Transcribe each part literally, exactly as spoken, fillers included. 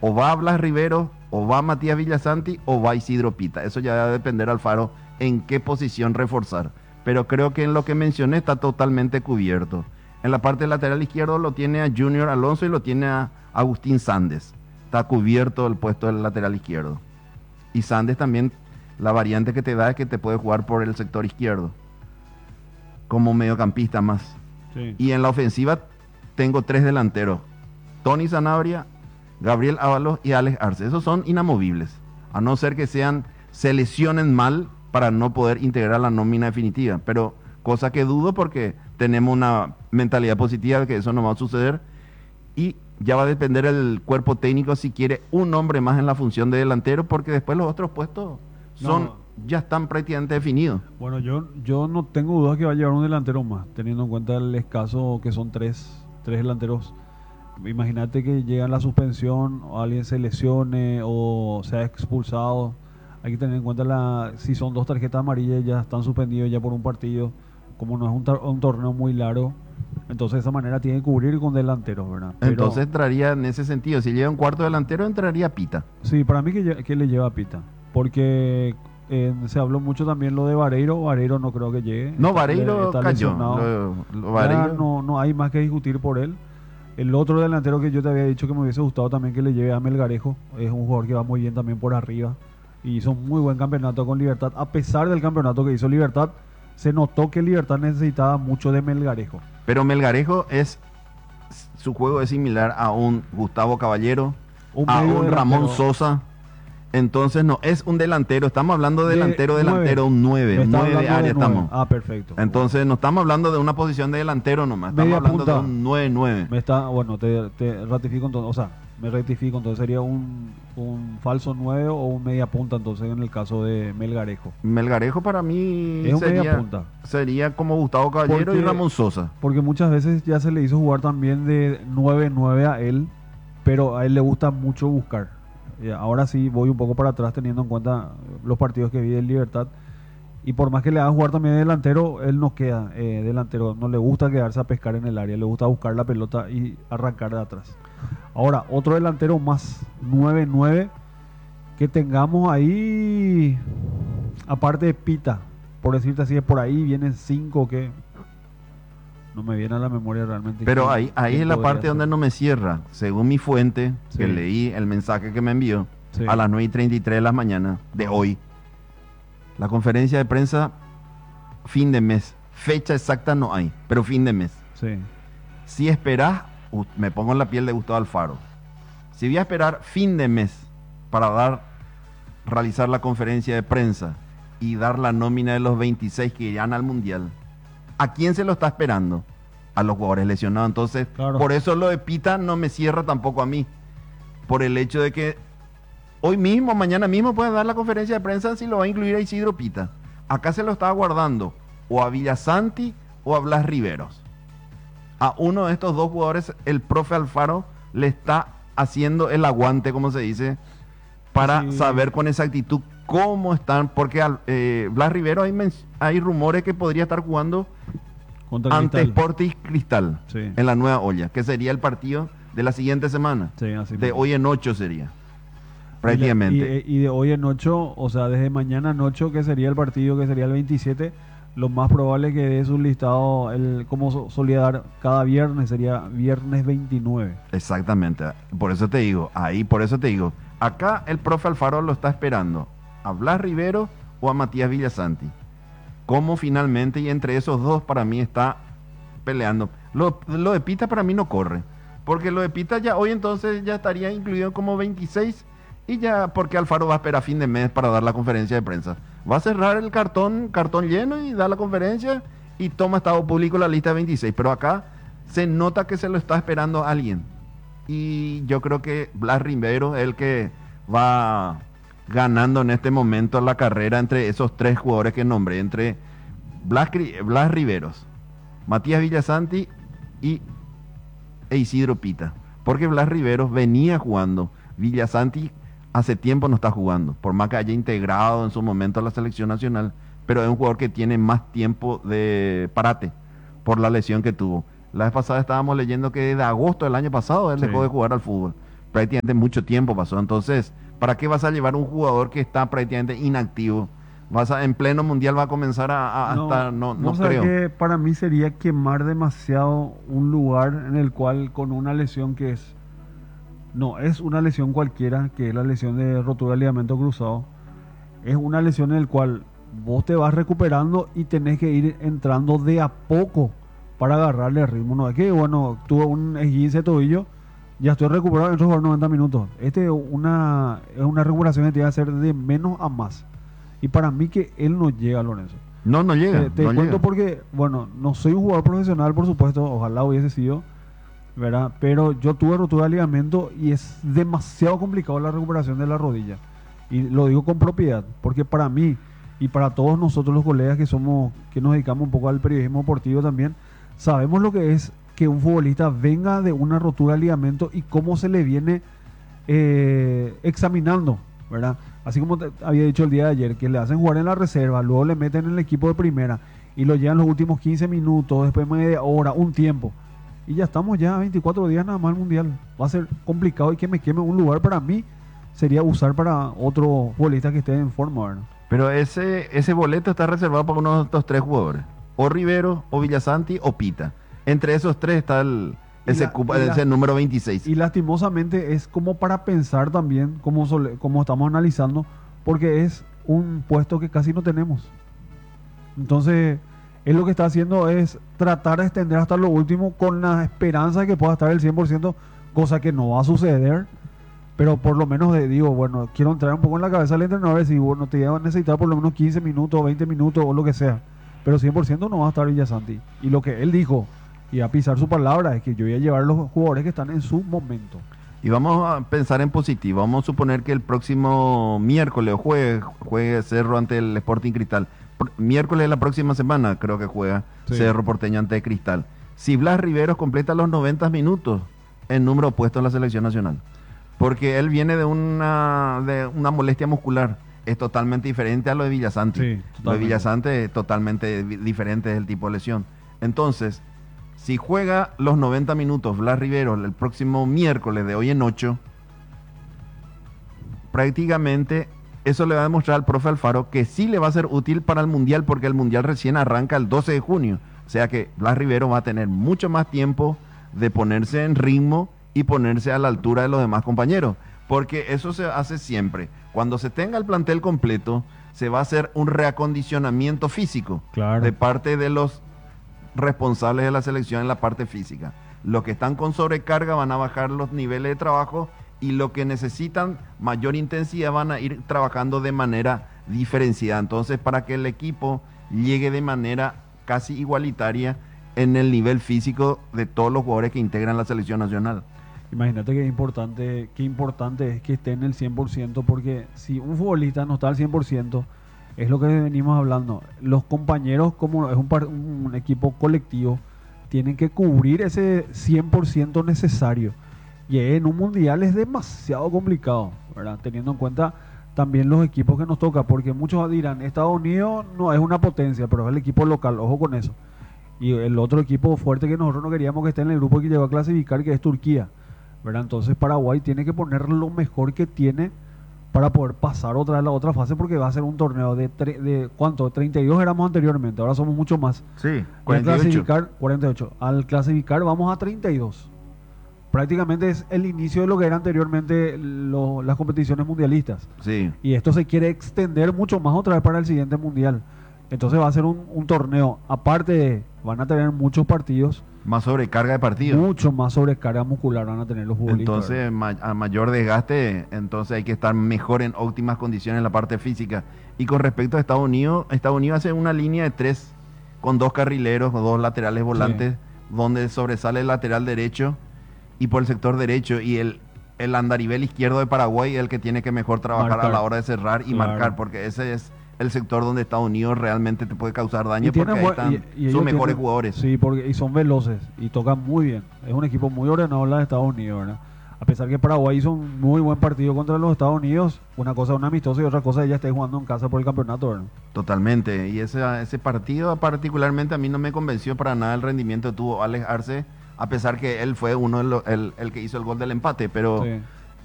O va Blas Rivero, o va Matías Villasanti, o va Isidro Pita. Eso ya va a depender Alfaro en qué posición reforzar. Pero creo que en lo que mencioné está totalmente cubierto. En la parte lateral izquierdo lo tiene a Junior Alonso y lo tiene a Agustín Sandes. Está cubierto el puesto del lateral izquierdo. Y Sandes también, la variante que te da es que te puede jugar por el sector izquierdo, como mediocampista más. Sí. Y en la ofensiva tengo tres delanteros: Tony Sanabria, Gabriel Ábalos y Alex Arce. Esos son inamovibles, a no ser que sean, se lesionen mal para no poder integrar la nómina definitiva. Pero cosa que dudo, porque tenemos una mentalidad positiva de que eso no va a suceder. Y ya va a depender el cuerpo técnico si quiere un hombre más en la función de delantero, porque después los otros puestos son No. ya están prácticamente definidos. Bueno, yo, yo no tengo dudas que va a llevar un delantero más, teniendo en cuenta el escaso que son tres, tres delanteros. Imagínate que llega la suspensión, o alguien se lesione o sea expulsado. Hay que tener en cuenta la, si son dos tarjetas amarillas, ya están suspendidos ya por un partido. Como no es un, tor- un torneo muy largo, entonces de esa manera tiene que cubrir con delanteros, ¿verdad? Pero, Entonces entraría en ese sentido, si llega un cuarto delantero, entraría Pita. sí, para mí que, lle- que le lleva a Pita, porque eh, se habló mucho también lo de Vareiro. Vareiro no creo que llegue. No, Está- Vareiro le- está cayó. lesionado. Lo, lo Ya Vareiro- no, no hay más que discutir por él. El otro delantero que yo te había dicho que me hubiese gustado también que le lleve a Melgarejo, es un jugador que va muy bien también por arriba y hizo un muy buen campeonato con Libertad. A pesar del campeonato que hizo Libertad, se notó que Libertad necesitaba mucho de Melgarejo. Pero Melgarejo es, su juego es similar a un Gustavo Caballero, Un a medio un Ramón delantero. Sosa. Entonces no es un delantero, estamos hablando de De delantero, nueve. delantero, un Me nueve, está nueve hablando de área nueve. estamos. Ah, perfecto. Entonces no estamos hablando de una posición de delantero nomás, estamos Media hablando punta. de un nueve nueve. Me está, bueno, te, te ratifico entonces, o sea, me rectifico, entonces sería un, un falso nueve o un media punta entonces en el caso de Melgarejo. Melgarejo para mí Es un media sería, punta. sería como Gustavo Caballero Porque- y Ramón Sosa. Porque muchas veces ya se le hizo jugar también de nueve nueve a él, pero a él le gusta mucho buscar. Y ahora sí voy un poco para atrás teniendo en cuenta los partidos que vi del Libertad. Y por más que le haga jugar también de delantero, él no queda eh, delantero. No le gusta quedarse a pescar en el área, le gusta buscar la pelota y arrancar de atrás. Ahora, otro delantero más, nueve nueve, que tengamos ahí, aparte de Pita, por decirte así, por ahí vienen cinco que no me viene a la memoria realmente. Pero quién- ahí, ahí quién es la podría parte ser. donde no me cierra. Según mi fuente, que Sí. leí el mensaje que me envió Sí. a las nueve y treinta y tres de la mañana de hoy, la conferencia de prensa, fin de mes. Fecha exacta no hay, pero fin de mes. Sí. Si esperás, uh, me pongo en la piel de Gustavo Alfaro. Si voy a esperar fin de mes para dar, realizar la conferencia de prensa y dar la nómina de los veintiséis que irán al Mundial, ¿a quién se lo está esperando? A los jugadores lesionados. Entonces, Claro. por eso lo de Pita no me cierra tampoco a mí. Por el hecho de que hoy mismo, mañana mismo puede dar la conferencia de prensa si lo va a incluir a Isidro Pita. Acá se lo estaba guardando o a Villasanti o a Blas Riveros. A uno de estos dos jugadores el profe Alfaro le está haciendo el aguante, como se dice, para Sí. saber con exactitud cómo están, porque al- eh, Blas Riveros hay, men- hay rumores que podría estar jugando Contra ante Cristal. Sporting Cristal Sí. en la nueva olla, que sería el partido de la siguiente semana. Sí, así De mismo. hoy en ocho sería, Y de- prácticamente. Y, y de hoy en ocho, o sea, desde mañana en ocho, que sería el partido, que sería el veintisiete, lo más probable es que dé su listado, el, como so- solía dar cada viernes, sería viernes veintinueve. Exactamente, por eso te digo, ahí por eso te digo, acá el profe Alfaro lo está esperando a Blas Rivero o a Matías Villasanti. Como finalmente, y entre esos dos para mí está peleando. Lo, lo de Pita para mí no corre, porque lo de Pita ya hoy entonces ya estaría incluido como veintiséis y ya porque Alfaro va a esperar fin de mes para dar la conferencia de prensa. Va a cerrar el cartón, cartón lleno y da la conferencia y toma estado público la lista de veintiséis, pero acá se nota que se lo está esperando alguien. Y yo creo que Blas Rivero es el que va ganando en este momento la carrera entre esos tres jugadores que nombré, entre Blas, Cri- Blas Riveros, Matías Villasanti y e Isidro Pita. Porque Blas Riveros venía jugando, Villasanti hace tiempo no está jugando, por más que haya integrado en su momento a la selección nacional, pero es un jugador que tiene más tiempo de parate por la lesión que tuvo. La vez pasada estábamos leyendo que desde agosto del año pasado él Sí. dejó de jugar al fútbol. prácticamente mucho tiempo pasó. Entonces, ¿para qué vas a llevar un jugador que está prácticamente inactivo? Vas a, en pleno mundial va a comenzar a, a- a No, estar, no, no vos sabés creo. que para mí sería quemar demasiado un lugar en el cual con una lesión que es, no es una lesión cualquiera, que es la lesión de rotura de ligamento cruzado, es una lesión en el cual vos te vas recuperando y tenés que ir entrando de a poco para agarrarle el ritmo. No es que, bueno, tuve un esguince de tobillo, ya estoy recuperado, entro a jugar noventa minutos. Este es una, es una recuperación que tiene que hacer de menos a más. Y para mí que él no llega, Lorenzo. No, no llega. Te, te no cuento llega. porque, bueno, no soy un jugador profesional, por supuesto, ojalá hubiese sido, ¿verdad? Pero yo tuve rotura de ligamento y es demasiado complicado la recuperación de la rodilla. Y lo digo con propiedad, porque para mí y para todos nosotros los colegas que somos, que nos dedicamos un poco al periodismo deportivo también, sabemos lo que es que un futbolista venga de una rotura de ligamento y cómo se le viene eh, examinando, ¿verdad? Así como te había dicho el día de ayer, que le hacen jugar en la reserva, luego le meten en el equipo de primera y lo llevan los últimos quince minutos, después media hora, un tiempo. Y ya estamos ya a veinticuatro días nada más al mundial. Va a ser complicado y que me queme un lugar para mí sería usar para otro futbolista que esté en forma, ¿verdad? Pero ese, ese boleto está reservado para uno de estos tres jugadores. O Rivero, o Villasanti, o Pita. Entre esos tres está el, Y ese, la- cupa- y la- ese número veintiséis. Y lastimosamente es como para pensar también, como, sole- como estamos analizando, porque es un puesto que casi no tenemos. Entonces, él lo que está haciendo es tratar de extender hasta lo último con la esperanza de que pueda estar el cien por ciento, cosa que no va a suceder. Pero por lo menos de, digo, bueno, quiero entrar un poco en la cabeza del entrenador y decir, bueno, te va a necesitar por lo menos quince minutos, veinte minutos o lo que sea. Pero cien por ciento no va a estar Villasanti. Y lo que él dijo, y a pisar su palabra, es que yo voy a llevar a los jugadores que están en su momento. Y vamos a pensar en positivo. Vamos a suponer que el próximo miércoles juegue, juegue Cerro ante el Sporting Cristal. Pr- miércoles de la próxima semana creo que juega Sí. Cerro Porteño ante Cristal. Si Blas Riveros completa los noventa minutos, el número puesto en la selección nacional. Porque él viene de una, de una molestia muscular. Es totalmente diferente a lo de Villasanti. Sí, Lo de totalmente. Villasanti es totalmente di- diferente del tipo de lesión. Entonces, si juega los noventa minutos Blas Rivero el próximo miércoles de hoy en ocho, prácticamente eso le va a demostrar al profe Alfaro que sí le va a ser útil para el Mundial, porque el Mundial recién arranca el doce de junio. O sea que Blas Rivero va a tener mucho más tiempo de ponerse en ritmo y ponerse a la altura de los demás compañeros. Porque eso se hace siempre. Cuando se tenga el plantel completo, se va a hacer un reacondicionamiento físico Claro. de parte de los responsables de la selección en la parte física. Los que están con sobrecarga van a bajar los niveles de trabajo y los que necesitan mayor intensidad van a ir trabajando de manera diferenciada. Entonces, para que el equipo llegue de manera casi igualitaria en el nivel físico de todos los jugadores que integran la selección nacional. Imagínate qué importante, qué importante es que esté en el cien por ciento, porque si un futbolista no está al cien por ciento, es lo que venimos hablando. Los compañeros, como es un, par- un equipo colectivo, tienen que cubrir ese cien por ciento necesario. Y en un mundial es demasiado complicado, ¿verdad? Teniendo en cuenta también los equipos que nos toca, porque muchos dirán, Estados Unidos no es una potencia, pero es el equipo local, ojo con eso. Y el otro equipo fuerte que nosotros no queríamos que esté en el grupo que llegó a clasificar, que es Turquía, ¿verdad? Entonces Paraguay tiene que poner lo mejor que tiene para poder pasar otra vez a la otra fase, porque va a ser un torneo de, tre- de ¿cuánto? treinta y dos éramos anteriormente, ahora somos mucho más. Sí, Y al cuarenta y ocho. clasificar, cuarenta y ocho. Al clasificar vamos a treinta y dos. Prácticamente es el inicio de lo que eran anteriormente lo- las competiciones mundialistas. Sí. Y esto se quiere extender mucho más otra vez para el siguiente mundial. Entonces va a ser un, un torneo, aparte de, van a tener muchos partidos, Más sobrecarga de partido. mucho más sobrecarga muscular van a tener los futbolistas. ¿verdad? Entonces, ma- a mayor desgaste, entonces hay que estar mejor en óptimas condiciones en la parte física. Y con respecto a Estados Unidos, Estados Unidos hace una línea de tres con dos carrileros o dos laterales volantes, donde sobresale el lateral derecho y por el sector derecho y el, el andarivel izquierdo de Paraguay es el que tiene que mejor trabajar Marcar. a la hora de cerrar y Claro. marcar, porque ese es el sector donde Estados Unidos realmente te puede causar daño, Y tienen porque ahí buen- están y- y ellos sus mejores tienen- jugadores. Sí, porque y son veloces y tocan muy bien. Es un equipo muy ordenado la de Estados Unidos, ¿verdad? A pesar que Paraguay hizo un muy buen partido contra los Estados Unidos, una cosa es un amistoso y otra cosa es ella esté jugando en casa por el campeonato, ¿verdad? Totalmente, y ese, ese partido particularmente a mí no me convenció para nada el rendimiento que tuvo Alex Arce, a pesar que él fue uno de los- el, el que hizo el gol del empate, pero Sí.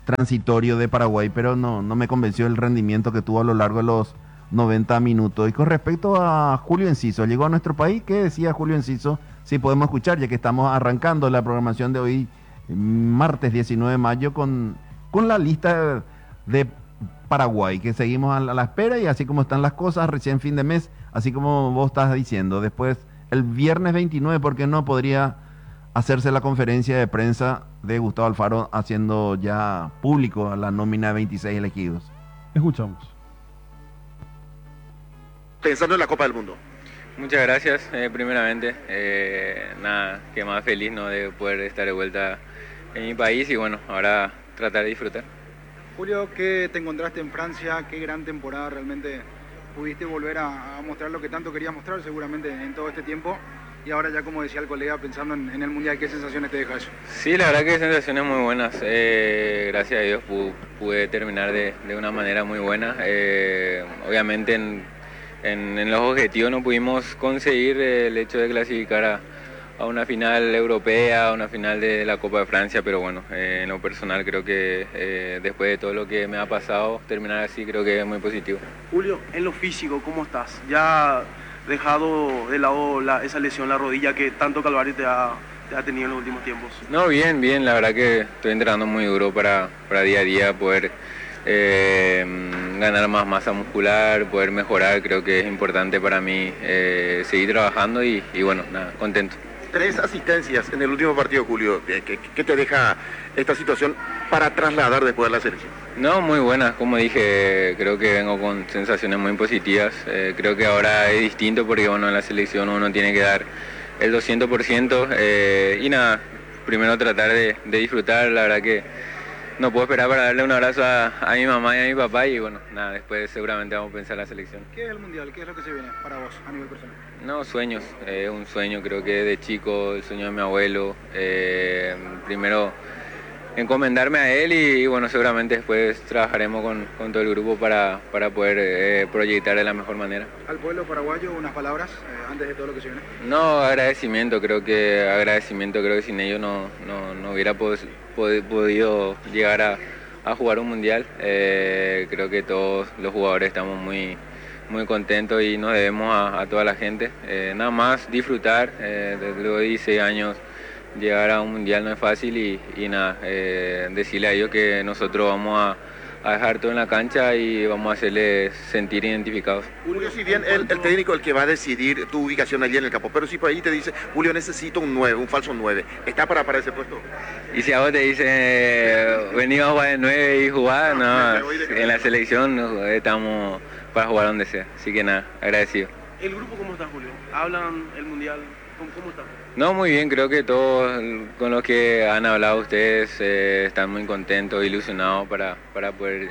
transitorio de Paraguay, pero no, no me convenció el rendimiento que tuvo a lo largo de los noventa minutos. Y con respecto a Julio Enciso, llegó a nuestro país. ¿Qué decía Julio Enciso? Sí, podemos escuchar, ya que estamos arrancando la programación de hoy, martes diecinueve de mayo, con, con la lista de Paraguay, que seguimos a la, a la espera, y así como están las cosas, recién fin de mes, así como vos estás diciendo, después el viernes veintinueve, ¿por qué no podría hacerse la conferencia de prensa de Gustavo Alfaro haciendo ya público la nómina de veintiséis elegidos? Escuchamos. Pensando en la Copa del Mundo. Muchas gracias, eh, primeramente. Eh, nada, que más feliz, ¿no?, de poder estar de vuelta en mi país y bueno, ahora tratar de disfrutar. Julio, ¿qué te encontraste en Francia? Qué gran temporada, realmente pudiste volver a, a mostrar lo que tanto querías mostrar seguramente en todo este tiempo. Y ahora ya, como decía el colega, pensando en, en el Mundial, ¿qué sensaciones te deja eso? Sí, la verdad que sensaciones muy buenas. Eh, gracias a Dios pude, pude terminar de, de una manera muy buena. Eh, obviamente en, en, en los objetivos no pudimos conseguir el hecho de clasificar a, a una final europea, a una final de la Copa de Francia, pero bueno, eh, en lo personal creo que eh, después de todo lo que me ha pasado, terminar así creo que es muy positivo. Julio, en lo físico, ¿cómo estás? Ya dejado de lado la, esa lesión, la rodilla que tanto calvario te ha, te ha tenido en los últimos tiempos. No, bien, bien, la verdad que estoy entrenando muy duro para, para día a día poder eh, ganar más masa muscular, poder mejorar, creo que es importante para mí eh, seguir trabajando y, y bueno, nada, contento. Tres asistencias en el último partido, Julio. ¿Qué, qué te deja esta situación para trasladar después de la selección? No, muy buenas, como dije, creo que vengo con sensaciones muy positivas. Eh, creo que ahora es distinto porque bueno, en la selección uno tiene que dar el doscientos por ciento eh, y nada, primero tratar de, de disfrutar. La verdad que no puedo esperar para darle un abrazo a, a mi mamá y a mi papá y bueno, nada, después seguramente vamos a pensar en la selección. ¿Qué es el Mundial? ¿Qué es lo que se viene para vos a nivel personal? No, sueños, es eh, un sueño, creo que de chico, el sueño de mi abuelo. Eh, primero encomendarme a él y, y bueno, seguramente después trabajaremos con, con todo el grupo para, para poder eh, proyectar de la mejor manera. Al pueblo paraguayo, unas palabras eh, antes de todo lo que se viene. No, agradecimiento, creo que agradecimiento, creo que sin ellos no, no, no hubiera pod, pod, podido llegar a, a jugar un mundial. Eh, creo que todos los jugadores estamos muy, muy contentos y nos debemos a, a toda la gente. Eh, nada más disfrutar, eh, desde luego de dieciséis años. Llegar a un mundial no es fácil y, y nada, eh, decirle a ellos que nosotros vamos a, a dejar todo en la cancha y vamos a hacerles sentir identificados. Julio, si bien el, el técnico es el que va a decidir tu ubicación allí en el campo, pero si por ahí te dice, Julio, necesito un nueve, un falso nueve, ¿está para, para ese puesto? Y si a vos te dicen, eh, vení a jugar de nueve y jugar, no, en la selección estamos para jugar donde sea, así que nada, agradecido. ¿El grupo cómo está, Julio? ¿Hablan el mundial? ¿Cómo, cómo está? No, muy bien, creo que todos con los que han hablado ustedes eh, están muy contentos, ilusionados para, para poder,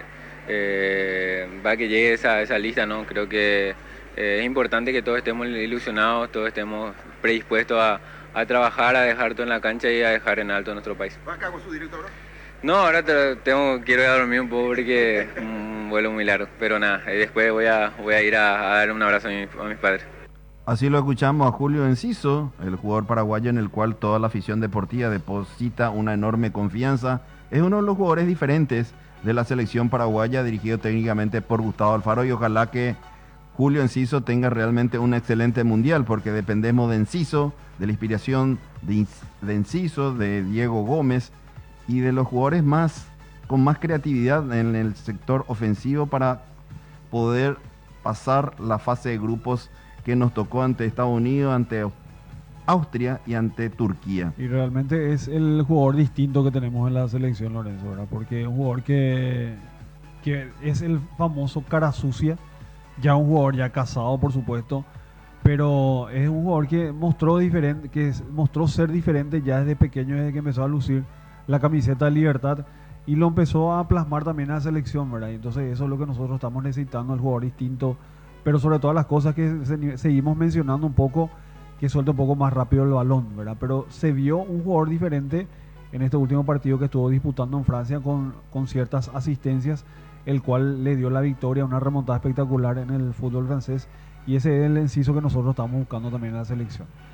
eh, para que llegue esa, esa lista, ¿no? Creo que eh, es importante que todos estemos ilusionados, todos estemos predispuestos a, a trabajar, a dejar todo en la cancha y a dejar en alto nuestro país. ¿Vas acá con su directo ahora? No, ahora te, tengo, quiero ir a dormir un poco porque es un vuelo muy largo, pero nada, después voy a, voy a ir a, a dar un abrazo a, mi, a mis padres. Así lo escuchamos a Julio Enciso, el jugador paraguayo en el cual toda la afición deportiva deposita una enorme confianza. Es uno de los jugadores diferentes de la selección paraguaya, dirigido técnicamente por Gustavo Alfaro, y ojalá que Julio Enciso tenga realmente un excelente mundial, porque dependemos de Enciso, de la inspiración de, de Enciso, de Diego Gómez y de los jugadores más con más creatividad en el sector ofensivo para poder pasar la fase de grupos que nos tocó ante Estados Unidos, ante Austria y ante Turquía. Y realmente es el jugador distinto que tenemos en la selección, Lorenzo, ¿verdad? Porque es un jugador que, que es el famoso cara sucia, ya un jugador ya casado, por supuesto, pero es un jugador que mostró diferente, que mostró ser diferente ya desde pequeño, desde que empezó a lucir la camiseta de Libertad y lo empezó a plasmar también en la selección, ¿verdad? Y entonces eso es lo que nosotros estamos necesitando, el jugador distinto, pero sobre todas las cosas que se, seguimos mencionando un poco, que suelta un poco más rápido el balón, ¿verdad? Pero se vio un jugador diferente en este último partido que estuvo disputando en Francia con, con ciertas asistencias, el cual le dio la victoria, una remontada espectacular en el fútbol francés, y ese es el Enciso que nosotros estamos buscando también en la selección.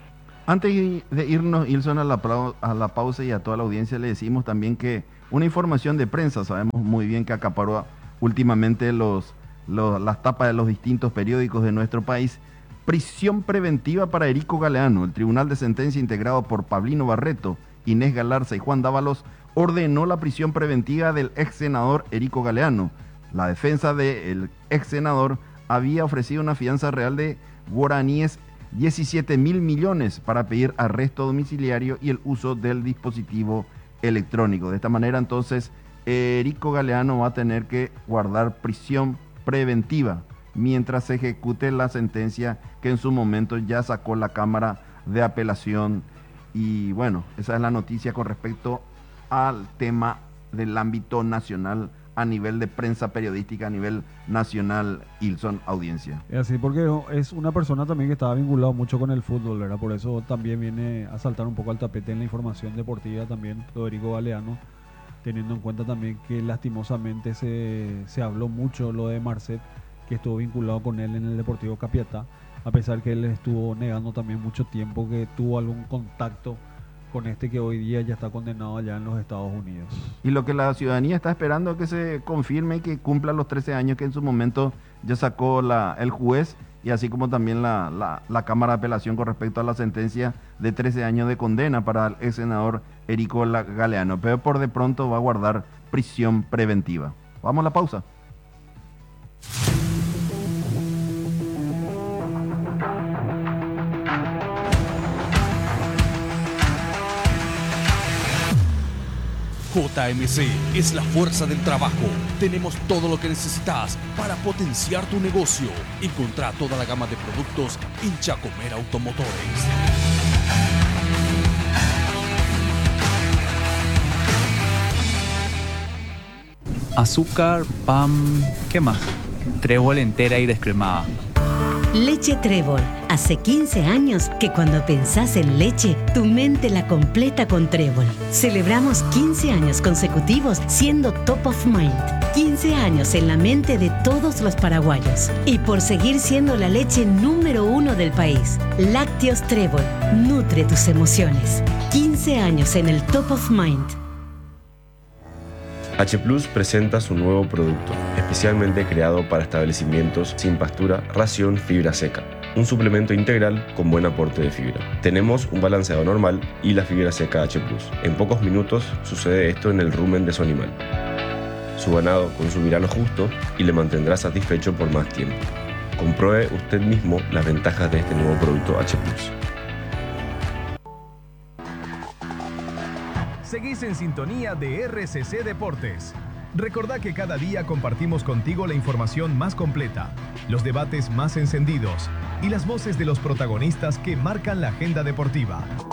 Antes de irnos, Ilson, a la, a la pausa y a toda la audiencia le decimos también que una información de prensa, sabemos muy bien que acaparó últimamente los, los, las tapas de los distintos periódicos de nuestro país. Prisión preventiva para Erico Galeano. El Tribunal de Sentencia integrado por Pablino Barreto, Inés Galarza y Juan Dávalos ordenó la prisión preventiva del ex senador Erico Galeano. La defensa del ex senador había ofrecido una fianza real de guaraníes diecisiete mil millones para pedir arresto domiciliario y el uso del dispositivo electrónico. De esta manera, entonces, Erico Galeano va a tener que guardar prisión preventiva mientras se ejecute la sentencia que en su momento ya sacó la Cámara de Apelación. Y bueno, esa es la noticia con respecto al tema del ámbito nacional a nivel de prensa periodística, a nivel nacional, Ilson, audiencia. Es así, porque es una persona también que estaba vinculado mucho con el fútbol, ¿verdad? Por eso también viene a saltar un poco al tapete en la información deportiva también, Rodrigo Galeano, teniendo en cuenta también que lastimosamente se, se habló mucho lo de Marcet, que estuvo vinculado con él en el Deportivo Capiatá, a pesar que él estuvo negando también mucho tiempo que tuvo algún contacto con este que hoy día ya está condenado allá en los Estados Unidos. Y lo que la ciudadanía está esperando es que se confirme y que cumpla los trece años que en su momento ya sacó la, el juez, y así como también la, la, la Cámara de Apelación con respecto a la sentencia de trece años de condena para el ex senador Erico Galeano. Pero por de pronto va a guardar prisión preventiva. Vamos a la pausa. J M C es la fuerza del trabajo. Tenemos todo lo que necesitas para potenciar tu negocio. Encontrá toda la gama de productos en Chacomer Automotores. Azúcar, pan, ¿qué más? Trébol entera y descremada. Leche Trébol. Hace quince años que cuando pensás en leche, tu mente la completa con Trébol. Celebramos quince años consecutivos siendo top of mind. quince años en la mente de todos los paraguayos. Y por seguir siendo la leche número uno del país. Lácteos Trébol. Nutre tus emociones. quince años en el top of mind. H Plus presenta su nuevo producto, especialmente creado para establecimientos sin pastura, ración fibra seca. Un suplemento integral con buen aporte de fibra. Tenemos un balanceado normal y la fibra seca H Plus. En pocos minutos sucede esto en el rumen de su animal. Su ganado consumirá lo justo y le mantendrá satisfecho por más tiempo. Compruebe usted mismo las ventajas de este nuevo producto H Plus. Seguís en sintonía de R C C Deportes. Recordá que cada día compartimos contigo la información más completa, los debates más encendidos y las voces de los protagonistas que marcan la agenda deportiva.